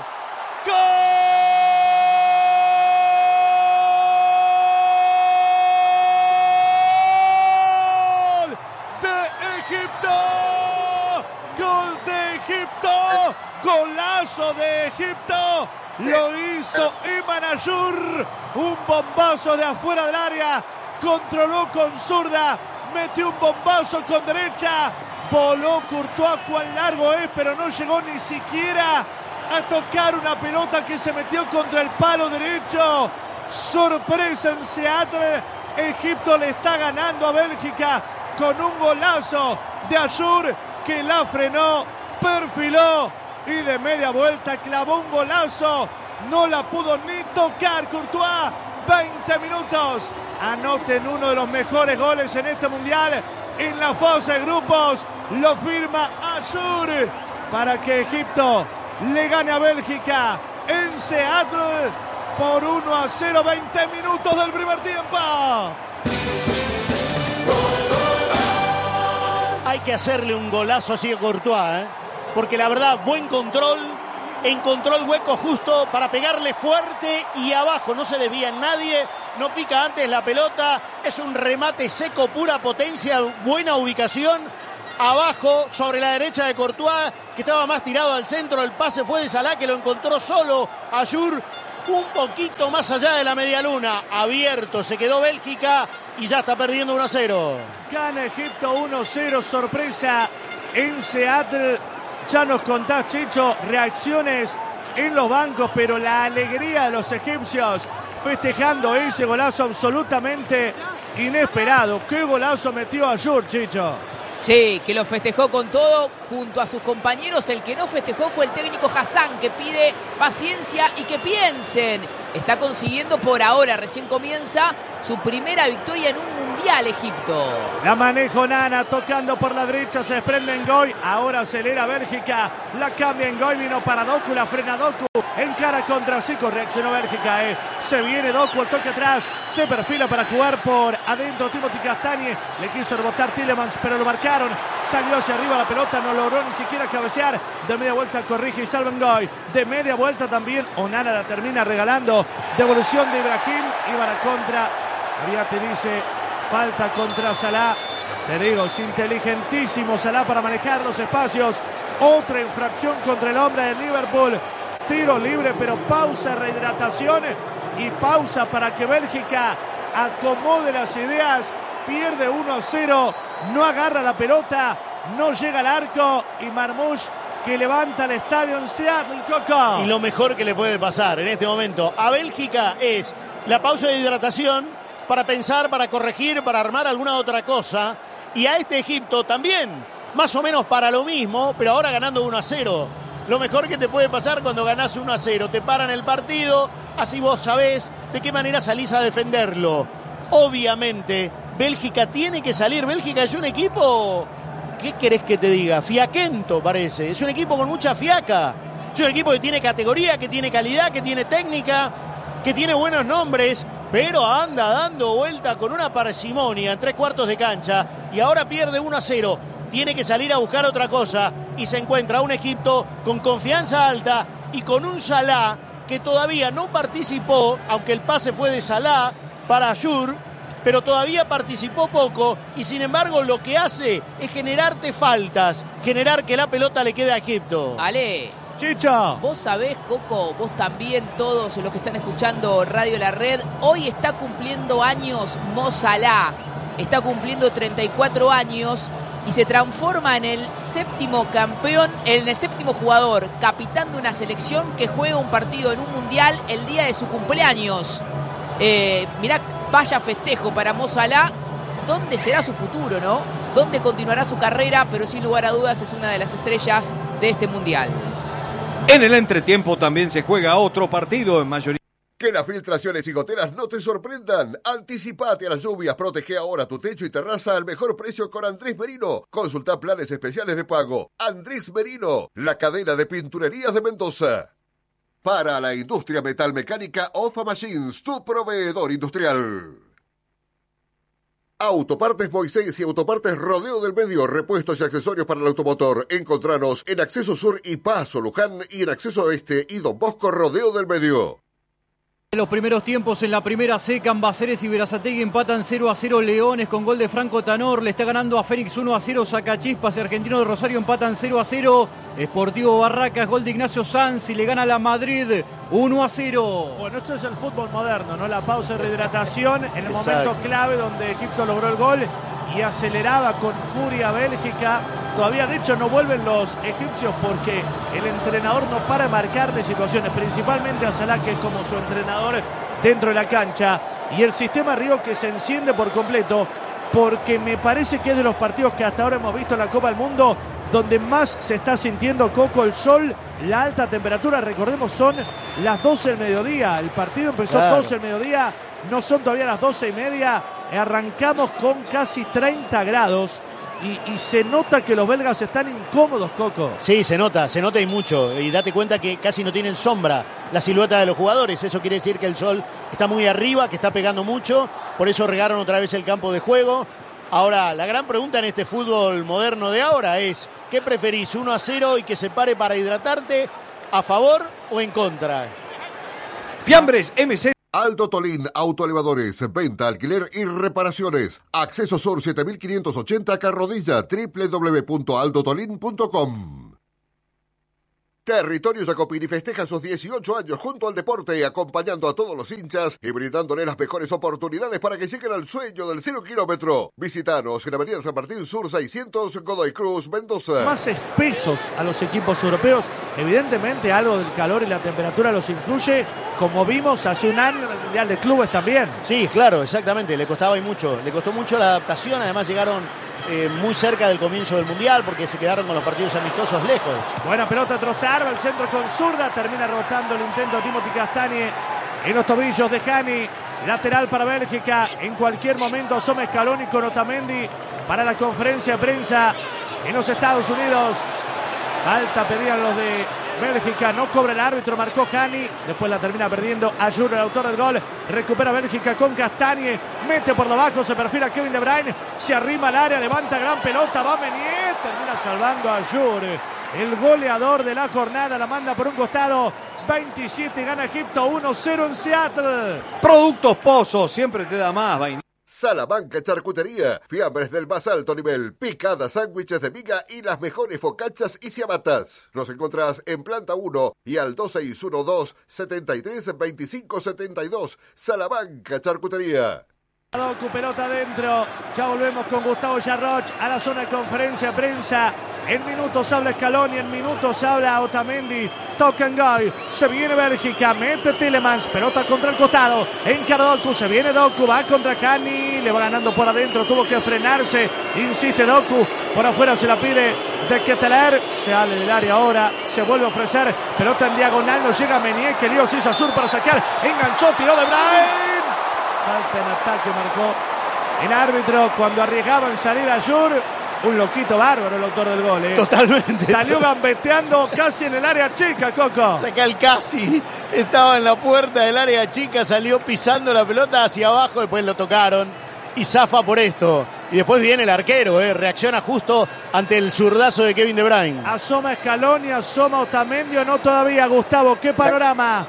¡Gol de Egipto! ¡Gol de Egipto! ¡Golazo de Egipto! Lo hizo Eman Ayur, un bombazo de afuera del área, controló con zurda, metió un bombazo con derecha, voló Courtois cuán largo es, pero no llegó ni siquiera a tocar una pelota que se metió contra el palo derecho. Sorpresa en Seattle, Egipto le está ganando a Bélgica con un golazo de Ayur que la frenó, perfiló y de media vuelta clavó un golazo. No la pudo ni tocar Courtois. veinte minutos. Anoten uno de los mejores goles en este mundial. En la fase de grupos lo firma Ayur para que Egipto le gane a Bélgica en Seattle por uno a cero. veinte minutos del primer tiempo. Hay que hacerle un golazo así a Courtois, ¿eh? Porque la verdad, buen control, encontró el hueco justo para pegarle fuerte y abajo, no se desvía en nadie, no pica antes la pelota, es un remate seco, pura potencia, buena ubicación, abajo, sobre la derecha de Courtois, que estaba más tirado al centro, el pase fue de Salah, que lo encontró solo Ayur, un poquito más allá de la media luna. Abierto se quedó Bélgica y ya está perdiendo uno a cero. Gana Egipto uno a cero, sorpresa en Seattle. Ya nos contás, Chicho, reacciones en los bancos, pero la alegría de los egipcios festejando ese golazo absolutamente inesperado. ¿Qué golazo metió Ayur, Chicho? Sí, que lo festejó con todo junto a sus compañeros. El que no festejó fue el técnico Hassan, que pide paciencia y que piensen. Está consiguiendo por ahora, recién comienza, su primera victoria en un mundial Egipto. La maneja Nana, tocando por la derecha, se desprende Ngoy. Ahora acelera Bélgica, la cambia Ngoy, vino para Doku, la frena Doku. Encara contra Zico, reaccionó Bélgica. Eh. Se viene Doku, el toque atrás, se perfila para jugar por adentro Timothy Castagne. Le quiso rebotar Tielemans, pero lo marcaron. Salió hacia arriba la pelota, no logró ni siquiera cabecear. De media vuelta corrige y salva Ngoy. De media vuelta también Onana la termina regalando. Devolución de Ibrahim y para contra. Ariate dice, falta contra Salah. Te digo, es inteligentísimo Salah para manejar los espacios. Otra infracción contra el hombre de Liverpool. Tiro libre, pero pausa, rehidratación y pausa para que Bélgica acomode las ideas. Pierde uno a cero, no agarra la pelota, no llega al arco y Marmoush que levanta el estadio en Seattle, Coco. Y lo mejor que le puede pasar en este momento a Bélgica es la pausa de hidratación para pensar, para corregir, para armar alguna otra cosa. Y a este Egipto también, más o menos para lo mismo, pero ahora ganando uno a cero. Lo mejor que te puede pasar cuando ganás uno a cero. Te paran el partido, así vos sabés de qué manera salís a defenderlo. Obviamente, Bélgica tiene que salir. Bélgica es un equipo, ¿qué querés que te diga? Fiaquento parece. Es un equipo con mucha fiaca. Es un equipo que tiene categoría, que tiene calidad, que tiene técnica, que tiene buenos nombres, pero anda dando vuelta con una parsimonia en tres cuartos de cancha y ahora pierde uno a cero. Tiene que salir a buscar otra cosa y se encuentra un Egipto con confianza alta y con un Salah que todavía no participó, aunque el pase fue de Salah para Ayur, pero todavía participó poco y sin embargo lo que hace es generarte faltas, generar que la pelota le quede a Egipto. Ale, Chicho, vos sabés, Coco, vos también, todos los que están escuchando Radio La Red, hoy está cumpliendo años Mo Salah, está cumpliendo treinta y cuatro años y se transforma en el séptimo campeón, en el séptimo jugador, capitán de una selección que juega un partido en un mundial el día de su cumpleaños. Eh, mirá, vaya festejo para Mo Salah. ¿Dónde será su futuro, no? ¿Dónde continuará su carrera? Pero sin lugar a dudas es una de las estrellas de este mundial. En el entretiempo también se juega otro partido en mayoría. Que las filtraciones y goteras no te sorprendan. Anticipate a las lluvias, protege ahora tu techo y terraza al mejor precio con Andrés Merino. Consulta planes especiales de pago. Andrés Merino, la cadena de pinturerías de Mendoza. Para la industria metalmecánica, Ofa Machines, tu proveedor industrial. Autopartes Moisés y Autopartes Rodeo del Medio, repuestos y accesorios para el automotor. Encontranos en Acceso Sur y Paso Luján y en Acceso Oeste y Don Bosco Rodeo del Medio. En los primeros tiempos en la primera C, Cambaceres y Berazategui empatan cero a cero Leones con gol de Franco Tanor. Le está ganando a Fénix uno a cero Sacachispas y Argentino de Rosario empatan cero a cero. Sportivo Barracas, gol de Ignacio Sanz y le gana a la Madrid uno a cero. Bueno, esto es el fútbol moderno, ¿no? La pausa de rehidratación en el Exacto. momento clave donde Egipto logró el gol y aceleraba con furia Bélgica. Todavía, de hecho, no vuelven los egipcios porque el entrenador no para de marcar de situaciones, principalmente a Salah, que es como su entrenador dentro de la cancha. Y el sistema Río que se enciende por completo, porque me parece que es de los partidos que hasta ahora hemos visto en la Copa del Mundo donde más se está sintiendo, Coco, el sol, la alta temperatura. Recordemos, son las doce del mediodía. El partido empezó Claro. doce del mediodía, no son todavía las doce y media. Arrancamos con casi treinta grados. Y, y se nota que los belgas están incómodos, Coco. Sí, se nota, se nota y mucho. Y date cuenta que casi no tienen sombra la silueta de los jugadores. Eso quiere decir que el sol está muy arriba, que está pegando mucho. Por eso regaron otra vez el campo de juego. Ahora, la gran pregunta en este fútbol moderno de ahora es: ¿qué preferís, uno a cero y que se pare para hidratarte? ¿A favor o en contra? Fiambres M C. Aldo Tolín, autoelevadores, venta, alquiler y reparaciones. Acceso Sur siete mil quinientos ochenta Carrodilla, doble u doble u doble u punto aldo tolín punto com. Territorio Jacopini festeja sus dieciocho años junto al deporte, acompañando a todos los hinchas y brindándole las mejores oportunidades para que lleguen al sueño del cero kilómetro. Visítanos en Avenida San Martín Sur seiscientos, Godoy Cruz, Mendoza. Más espesos a los equipos europeos. Evidentemente algo del calor y la temperatura los influye, como vimos hace un año en el Mundial de Clubes también. Sí, claro, exactamente. Le costaba y mucho. Le costó mucho la adaptación. Además llegaron Eh, muy cerca del comienzo del Mundial porque se quedaron con los partidos amistosos lejos. Buena pelota, Trossard, el centro con zurda, termina rebotando el intento de Timothy Castagne en los tobillos de Hani. Lateral para Bélgica, en cualquier momento asoma Scaloni con Otamendi para la conferencia de prensa en los Estados Unidos. Falta pedían los de Bélgica, no cobra el árbitro, marcó Hani, después la termina perdiendo Ayour, el autor del gol. Recupera Bélgica con Castagne, mete por debajo, se perfila Kevin De Bruyne, se arrima al área, levanta gran pelota, va Meunier, termina salvando a Ayour. El goleador de la jornada la manda por un costado. veintisiete, gana Egipto, uno cero en Seattle. Productos Pozo, siempre te da más, vainilla. Salamanca Charcutería, fiambres del más alto nivel, picadas, sándwiches de miga y las mejores focachas y ciabatas. Nos encontrás en planta uno y al dos seis uno dos, setenta y tres, veinticinco setenta y dos. Salamanca Charcutería. Doku, pelota adentro, ya volvemos con Gustavo Yarroch a la zona de conferencia de prensa. En minutos habla Scaloni, en minutos habla Otamendi. Toca en Goy, se viene Bélgica, mete Tielemans, pelota contra el costado, encara Doku, se viene Doku, va contra Hani, le va ganando por adentro, tuvo que frenarse, insiste Doku, por afuera se la pide de Ketelaere, se sale del área ahora, se vuelve a ofrecer, pelota en diagonal, no llega Meunier, que lío se hizo Ayour para sacar, enganchó, tiró De Bruyne. Falta en ataque, marcó el árbitro cuando arriesgaba en salir a Ayour. Un loquito bárbaro el autor del gol, ¿eh? Totalmente. Salió gambeteando casi en el área chica, Coco. Saca el casi, estaba en la puerta del área chica, salió pisando la pelota hacia abajo, después lo tocaron y zafa por esto. Y después viene el arquero, ¿eh? Reacciona justo ante el zurdazo de Kevin De Bruyne. Asoma Scaloni, asoma Otamendi, o no todavía, Gustavo, ¿qué panorama?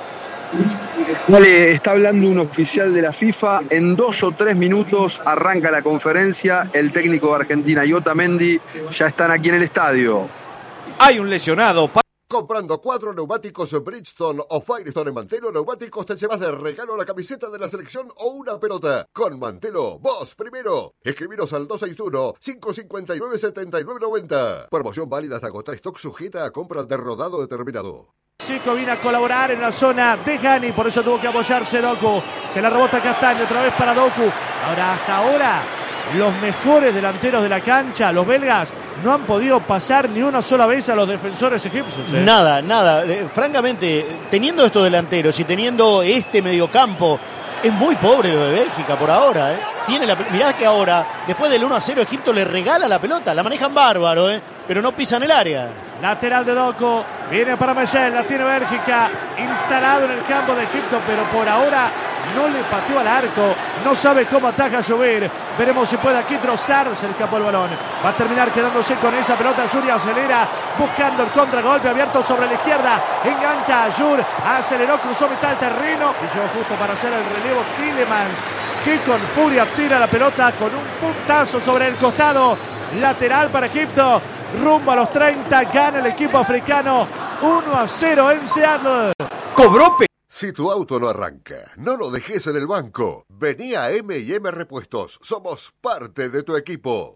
Vale, está hablando un oficial de la FIFA. En dos o tres minutos arranca la conferencia. El técnico de Argentina y Otamendi ya están aquí en el estadio. Hay un lesionado. Comprando cuatro neumáticos Bridgestone o Firestone en Mantelo Neumáticos te llevas de regalo la camiseta de la selección o una pelota. Con Mantelo, vos primero. Escribiros al dos seis uno, cinco cinco nueve, siete nueve nueve cero. Promoción válida hasta agotar stock, sujeta a compra de rodado determinado. Chico viene a colaborar en la zona de Hani, por eso tuvo que apoyarse Doku. Se la rebota Castagne, otra vez para Doku. Ahora, hasta ahora, los mejores delanteros de la cancha, los belgas, no han podido pasar ni una sola vez a los defensores egipcios. ¿eh? Nada, nada. Eh, francamente, teniendo estos delanteros y teniendo este mediocampo, es muy pobre lo de Bélgica por ahora. ¿eh? Tiene la, mirá que ahora, después del uno a cero, Egipto le regala la pelota. La manejan bárbaro, ¿eh? Pero no pisan el área. Lateral de Doku, viene para Mechel, la tiene Bélgica, instalado en el campo de Egipto, pero por ahora no le pateó al arco, no sabe cómo ataja a llover. Veremos si puede aquí Trossard, se le escapó el balón. Va a terminar quedándose con esa pelota. Ayour acelera, buscando el contragolpe abierto sobre la izquierda. Engancha a Ayour, aceleró, cruzó mitad del terreno y llegó justo para hacer el relevo Tielemans, que con furia tira la pelota con un puntazo sobre el costado. Lateral para Egipto, rumbo a los treinta, gana el equipo africano uno a cero en Seattle. Cobró pe... Si tu auto no arranca, no lo dejes en el banco. Vení a eme y eme Repuestos. Somos parte de tu equipo.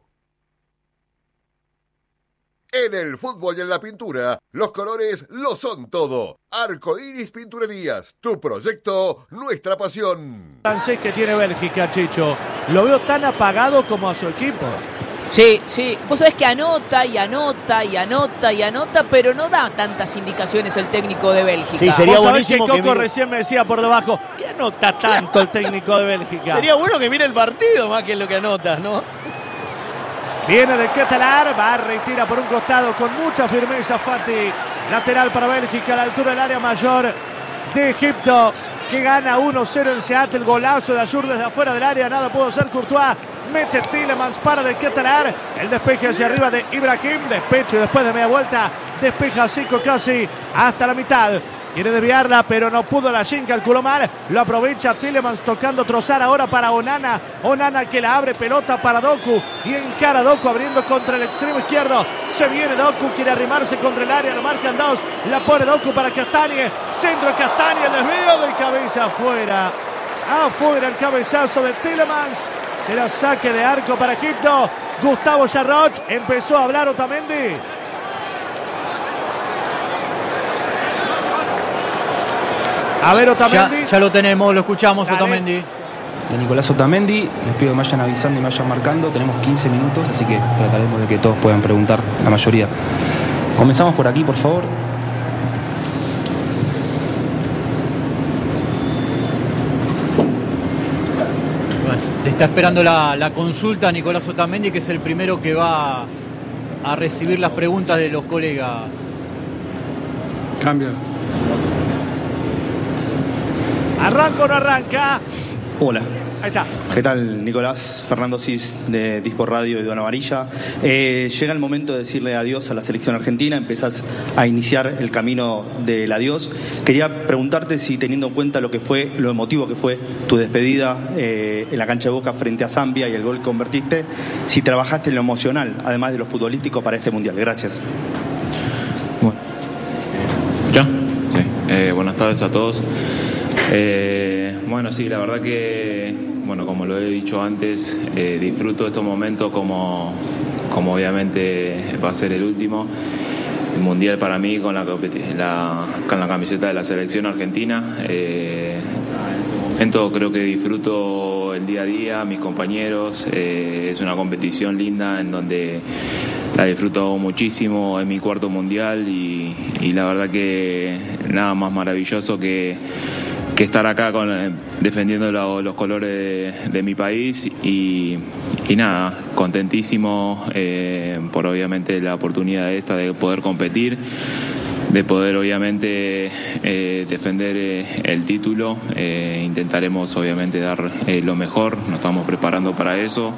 En el fútbol y en la pintura, los colores lo son todo. Arco Iris Pinturerías, tu proyecto, nuestra pasión. Francés que tiene Bélgica, Chicho. Lo veo tan apagado como a su equipo. Sí, sí. Vos sabés que anota y anota y anota y anota, pero no da tantas indicaciones el técnico de Bélgica. Sí, sería Vos buenísimo sabés que Coco que... recién me decía por debajo, ¿qué anota tanto el técnico de Bélgica? Sería bueno que mire el partido más que lo que anotas, ¿no? Viene de Ketelaere, barra y tira por un costado con mucha firmeza Fati. Lateral para Bélgica a la altura del área mayor de Egipto, que gana uno cero en Seattle. Golazo de Ayour desde afuera del área, nada pudo hacer Courtois. Mete Tielemans para de Ketelaere. El despeje hacia arriba de Ibrahim. Despecho y después de media vuelta despeja Zico casi hasta la mitad Quiere desviarla, pero no pudo. La Shin calculó mal. Lo aprovecha Tielemans tocando Trossard ahora para Onana. Onana que la abre, pelota para Doku. Y encara Doku abriendo contra el extremo izquierdo. Se viene Doku, quiere arrimarse contra el área. Lo marcan dos. La pone Doku para Castagne. Centro Castagne, el desvío del cabeza afuera. Afuera el cabezazo de Tielemans. Será saque de arco para Egipto. Gustavo Yarroch. Empezó a hablar Otamendi. A ver, Otamendi. Ya, ya lo tenemos, lo escuchamos. Dale. Otamendi. De Nicolás Otamendi, les pido que me vayan avisando y me vayan marcando. Tenemos quince minutos, así que trataremos de que todos puedan preguntar, la mayoría. Comenzamos por aquí, por favor. Bueno, le está esperando la, la consulta a Nicolás Otamendi, que es el primero que va a recibir las preguntas de los colegas. Cambio. ¿Arranca o no arranca? Hola. Ahí está. ¿Qué tal, Nicolás? Fernando Cis de Dispo Radio y Dona Amarilla. Eh, llega el momento de decirle adiós a la selección argentina. Empezás a iniciar el camino del adiós. Quería preguntarte si, teniendo en cuenta lo que fue, lo emotivo que fue tu despedida eh, en la cancha de Boca frente a Zambia y el gol que convertiste, si trabajaste en lo emocional, además de lo futbolístico, para este Mundial. Gracias. Bueno. ¿Ya? Sí. Eh, buenas tardes a todos. Eh, bueno, sí, la verdad que, bueno, como lo he dicho antes, eh, disfruto estos momentos como, como obviamente va a ser el último. El Mundial para mí con la, la, con la camiseta de la selección argentina. Eh, en todo creo que disfruto el día a día, mis compañeros. Eh, es una competición linda en donde la disfruto muchísimo. Es mi cuarto Mundial y, y la verdad que nada más maravilloso que que estar acá con, defendiendo lo, los colores de, de mi país y, y nada, contentísimo eh, por obviamente la oportunidad esta de poder competir, de poder obviamente eh, defender eh, el título. Eh, intentaremos obviamente dar eh, lo mejor, nos estamos preparando para eso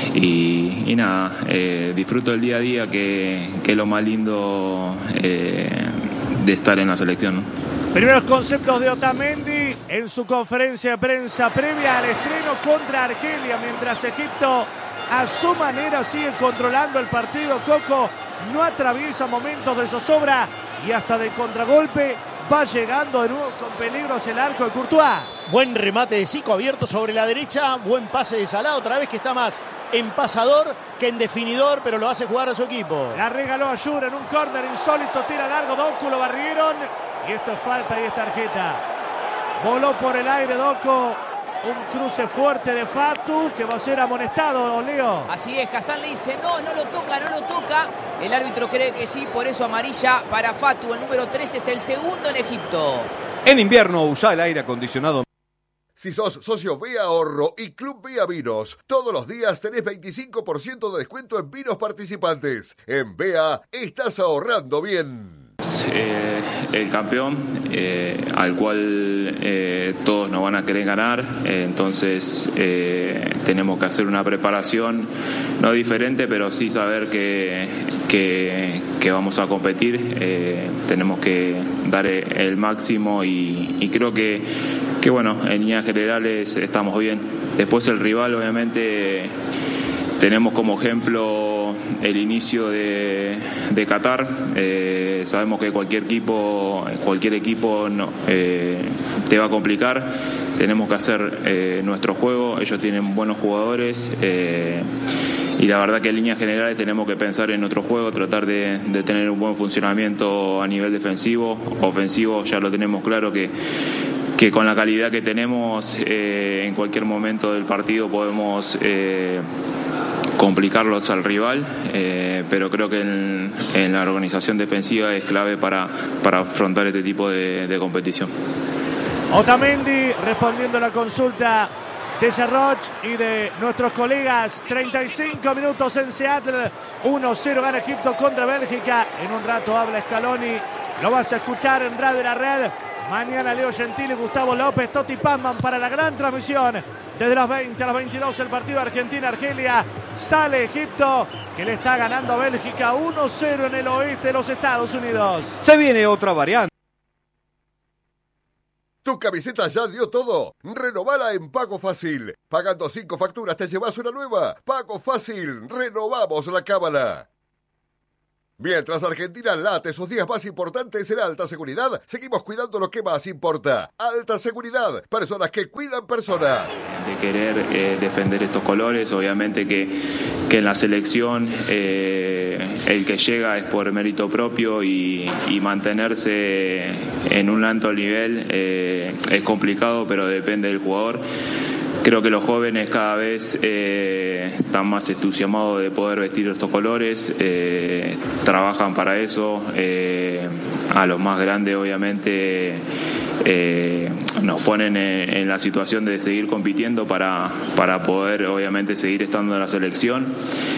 y, y nada, eh, disfruto el día a día que, que es lo más lindo eh, de estar en la selección, ¿no? Primeros conceptos de Otamendi en su conferencia de prensa previa al estreno contra Argelia, mientras Egipto a su manera sigue controlando el partido. Coco no atraviesa momentos de zozobra y hasta de contragolpe va llegando de nuevo con peligro hacia el arco de Courtois. Buen remate de Zico abierto sobre la derecha, buen pase de Salah, otra vez que está más en pasador que en definidor, pero lo hace jugar a su equipo. La regaló a Yura en un córner insólito, tira largo, Doku, lo barrieron. Y esto es falta y es tarjeta. Voló por el aire Doku. Un cruce fuerte de Fatu que va a ser amonestado, Leo. Así es, Hassan le dice no, no lo toca, no lo toca. El árbitro cree que sí, por eso amarilla para Fatu. El número trece es el segundo en Egipto. En invierno usa el aire acondicionado. Si sos socio B A Ahorro y Club B A Vinos, todos los días tenés veinticinco por ciento de descuento en vinos participantes. En B A estás ahorrando bien. Eh, el campeón eh, al cual eh, todos nos van a querer ganar, eh, entonces eh, tenemos que hacer una preparación no diferente, pero sí saber que, que, que vamos a competir, eh, tenemos que dar el máximo y, y creo que, que bueno, en líneas generales estamos bien. Después el rival obviamente tenemos como ejemplo el inicio de, de Qatar. Eh, sabemos que cualquier equipo, cualquier equipo no, eh, te va a complicar. Tenemos que hacer eh, nuestro juego. Ellos tienen buenos jugadores. Eh, y la verdad que en líneas generales tenemos que pensar en nuestro juego, tratar de, de tener un buen funcionamiento a nivel defensivo. Ofensivo ya lo tenemos claro que que con la calidad que tenemos eh, en cualquier momento del partido podemos eh, complicarlos al rival, eh, pero creo que en, en la organización defensiva es clave para, para afrontar este tipo de, de competición. Otamendi respondiendo a la consulta de Yarroch y de nuestros colegas. Treinta y cinco minutos en Seattle, uno cero gana Egipto contra Bélgica. En un rato habla Scaloni, lo vas a escuchar en Radio La Red. Mañana Leo Gentili, Gustavo López, Totti Pazman para la gran transmisión. Desde las veinte a las veintidós el partido Argentina-Argelia. Sale Egipto, que le está ganando a Bélgica uno cero en el oeste de los Estados Unidos. Se viene otra variante. ¿Tu camiseta ya dio todo? Renovala en Pago Fácil. Pagando cinco facturas te llevas una nueva. Pago Fácil. Renovamos la cábala. Mientras Argentina late sus días más importantes en alta seguridad, seguimos cuidando lo que más importa. Alta seguridad. Personas que cuidan personas. De querer eh, defender estos colores, obviamente que, que en la selección eh, el que llega es por mérito propio y, y mantenerse en un alto nivel eh, es complicado, pero depende del jugador. Creo que los jóvenes cada vez eh, están más entusiasmados de poder vestir estos colores, eh, trabajan para eso. Eh, a los más grandes, obviamente, eh, nos ponen en, en la situación de seguir compitiendo para, para poder, obviamente, seguir estando en la selección.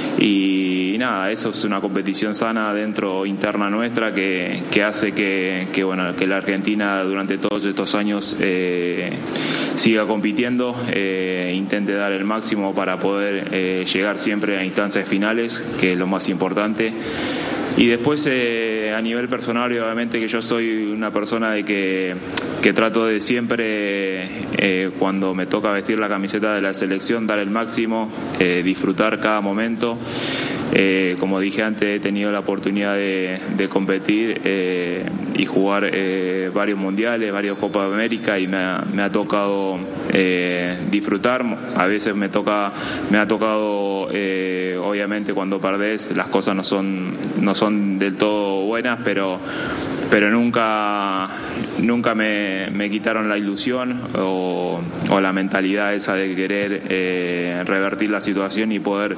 Y, y nada, eso es una competición sana dentro, interna nuestra, que, que hace que, que, bueno, que la Argentina durante todos estos años eh, siga compitiendo, eh, intente dar el máximo para poder eh, llegar siempre a instancias finales, que es lo más importante. Y después eh, a nivel personal, obviamente que yo soy una persona de que, que trato de siempre, eh, cuando me toca vestir la camiseta de la selección, dar el máximo, eh, disfrutar cada momento. Eh, como dije antes, he tenido la oportunidad de, de competir eh, y jugar eh, varios mundiales, varios Copas de América, y me ha, me ha tocado eh, disfrutar. A veces me toca, me ha tocado, eh, obviamente cuando perdés las cosas no son, no son del todo buenas, pero pero nunca nunca me, me quitaron la ilusión o, o la mentalidad esa de querer eh, revertir la situación y poder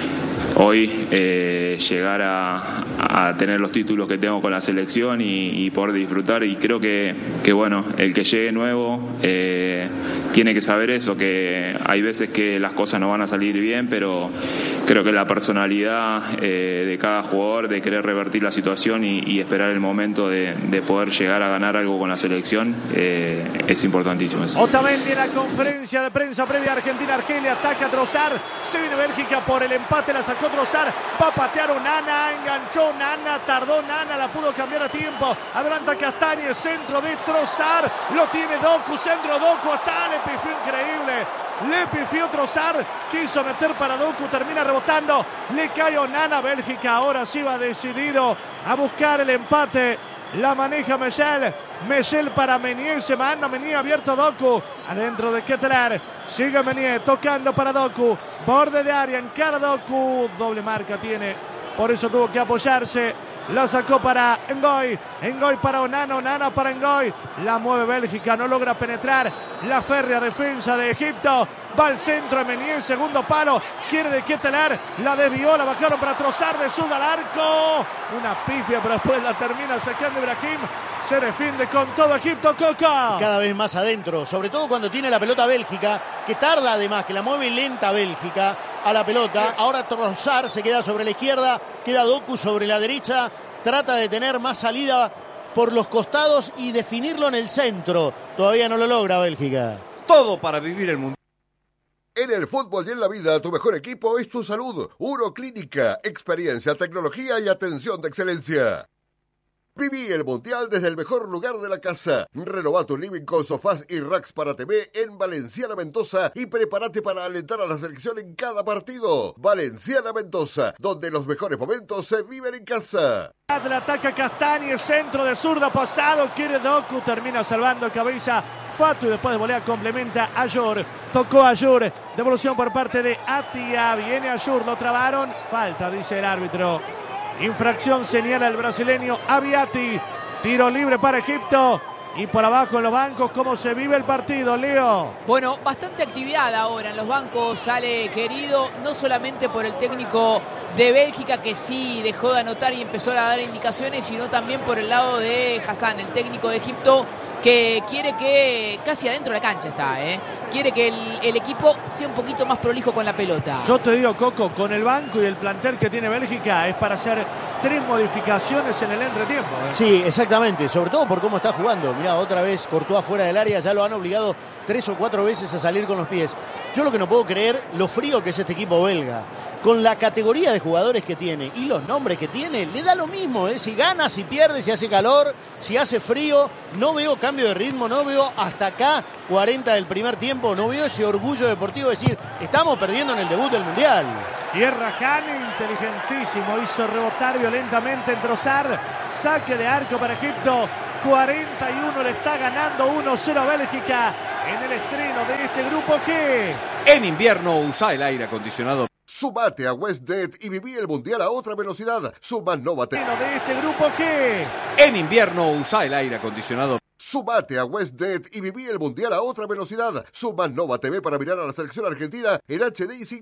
hoy eh, llegar a, a tener los títulos que tengo con la selección y, y poder disfrutar. Y creo que, que bueno, el que llegue nuevo eh, tiene que saber eso, que hay veces que las cosas no van a salir bien, pero creo que la personalidad eh, de cada jugador de querer revertir la situación y, y esperar el momento de, de poder llegar a ganar algo con la selección eh, es importantísimo eso. Otamendi en la conferencia de prensa previa Argentina-Argelia, ataca a Trossard, se viene Bélgica por el empate, la sacó Trossard, va a patear Onana, enganchó Onana, tardó Onana, la pudo cambiar a tiempo, adelanta Castañe, centro de Trossard, lo tiene Doku, centro Doku, hasta le pifió increíble, le pifió Trossard, quiso meter para Doku, termina rebotando, le cae Onana. Bélgica ahora sí va decidido a buscar el empate, la maneja Mechel, Mechel para Meunier, se manda Meunier, abierto Doku, adentro de Ketelaere, sigue Meunier, tocando para Doku, borde de área, encara Doku, doble marca tiene, por eso tuvo que apoyarse, la sacó para Ngoy, Ngoy para Onana, Onana para Ngoy, la mueve Bélgica, no logra penetrar, la férrea defensa de Egipto, va al centro de Meunier, segundo palo, quiere de Ketelaere, la desvió, la bajaron para Trossard, de zurda al arco, una pifia, pero después la termina sacando Ibrahim, se defiende con todo Egipto, Coca. Cada vez más adentro, sobre todo cuando tiene la pelota Bélgica, que tarda además, que la mueve lenta Bélgica a la pelota. Ahora Trossard se queda sobre la izquierda, queda Doku sobre la derecha, trata de tener más salida por los costados y definirlo en el centro. Todavía no lo logra Bélgica. Todo para vivir el mundo. En el fútbol y en la vida, tu mejor equipo es tu salud. Uroclínica, experiencia, tecnología y atención de excelencia. Viví el Mundial desde el mejor lugar de la casa. Renova tu living con sofás y racks para T V en Valenciana Mendoza y prepárate para alentar a la selección en cada partido. Valenciana Mendoza, donde los mejores momentos se viven en casa. Le ataca Castañe, centro de zurda pasado, quiere Doku, termina salvando cabeza Fatu y después de volea complementa a Ayur. Tocó a Ayur, devolución por parte de Atia, viene Ayur, lo trabaron, falta, dice el árbitro. Infracción señala el brasileño Abiati. Tiro libre para Egipto. Y por abajo en los bancos, ¿cómo se vive el partido, Leo? Bueno, bastante actividad ahora en los bancos, sale querido, no solamente por el técnico de Bélgica, que sí dejó de anotar y empezó a dar indicaciones, sino también por el lado de Hassan, el técnico de Egipto, que quiere que, casi adentro de la cancha está, ¿eh? quiere que el, el equipo sea un poquito más prolijo con la pelota. Yo te digo, Coco, con el banco y el plantel que tiene Bélgica es para ser tres modificaciones en el entretiempo. ¿eh? Sí, exactamente, sobre todo por cómo está jugando. Mirá, otra vez Courtois fuera del área, ya lo han obligado tres o cuatro veces a salir con los pies. Yo lo que no puedo creer, lo frío que es este equipo belga. Con la categoría de jugadores que tiene y los nombres que tiene, le da lo mismo, ¿eh? Si gana, si pierde, si hace calor, si hace frío. No veo cambio de ritmo, no veo hasta acá cuarenta del primer tiempo, no veo ese orgullo deportivo de decir, estamos perdiendo en el debut del Mundial. Cierra Hane, inteligentísimo, hizo rebotar violentamente en Trossard, saque de arco para Egipto, cuarenta y uno, le está ganando uno cero a Bélgica en el estreno de este grupo G. En invierno usa el aire acondicionado. Sumate a WestJet y viví el Mundial a otra velocidad. Suma Nova T V. De este grupo G. En invierno usa el aire acondicionado. Sumate a WestJet y viví el Mundial a otra velocidad. Suma Nova T V para mirar a la selección argentina en H D y cinco.